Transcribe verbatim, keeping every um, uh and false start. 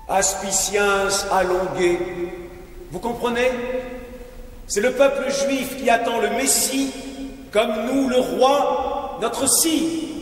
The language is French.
Aspiciens allongé. Vous comprenez? C'est le peuple juif qui attend le Messie, comme nous le roi, notre cible.